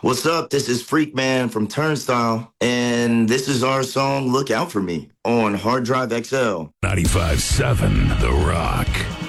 What's up? This is Freak Man from Turnstile, and this is our song Look Out For Me on Hard Drive XL. 95.7 The Rock.